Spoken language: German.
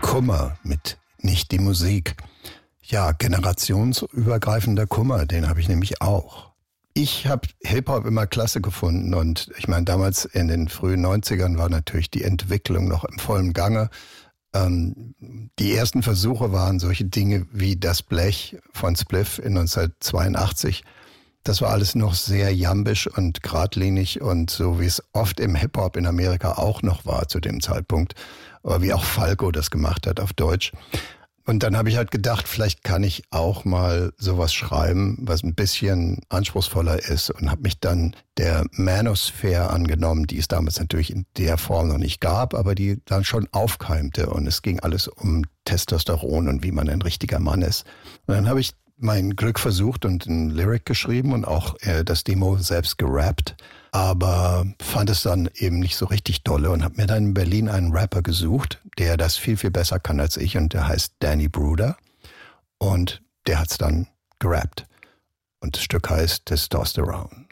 Kummer mit Nicht die Musik. Ja, generationsübergreifender Kummer, den habe ich nämlich auch. Ich habe Hip-Hop immer klasse gefunden und ich meine, damals in den frühen 90ern war natürlich die Entwicklung noch im vollen Gange. Die ersten Versuche waren solche Dinge wie Das Blech von Spliff in 1982. Das war alles noch sehr jambisch und geradlinig und so wie es oft im Hip-Hop in Amerika auch noch war zu dem Zeitpunkt. Aber wie auch Falco das gemacht hat auf Deutsch. Und dann habe ich halt gedacht, vielleicht kann ich auch mal sowas schreiben, was ein bisschen anspruchsvoller ist und habe mich dann der Manosphere angenommen, die es damals natürlich in der Form noch nicht gab, aber die dann schon aufkeimte und es ging alles um Testosteron und wie man ein richtiger Mann ist. Und dann habe ich mein Glück versucht und ein Lyric geschrieben und auch das Demo selbst gerappt, aber fand es dann eben nicht so richtig dolle und habe mir dann in Berlin einen Rapper gesucht, der das viel, viel besser kann als ich und der heißt Danny Bruder und der hat's dann gerappt und das Stück heißt Testosterone.